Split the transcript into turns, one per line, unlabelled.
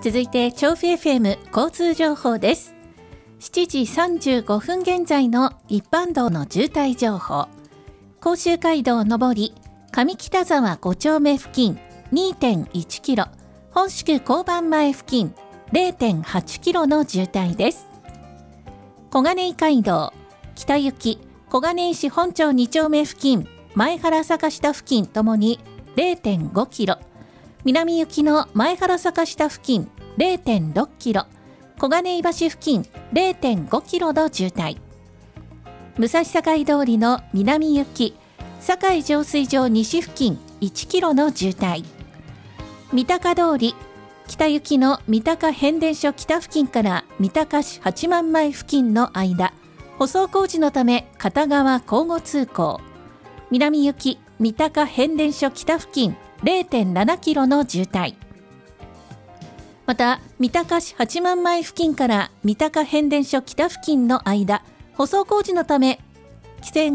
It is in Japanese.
続いて調布 FM 交通情報です。7時35分現在の一般道の渋滞情報。甲州街道上り上北沢5丁目付近 2.1 キロ、本宿交番前付近 0.8 キロの渋滞です。小金井街道北行き小金井市本町2丁目付近前原坂下付近ともに 0.5 キロ、南行きの前原坂下付近 0.6 キロ、小金井橋付近 0.5 キロの渋滞。武蔵境通りの南行き境浄水場西付近1キロの渋滞。三鷹通り北行きの三鷹変電所北付近から三鷹市八幡前付近の間、舗装工事のため片側交互通行。南行き三鷹変電所北付近 0.7 キロの渋滞。また三鷹市八幡前付近から三鷹変電所北付近の間、舗装工事のため規制が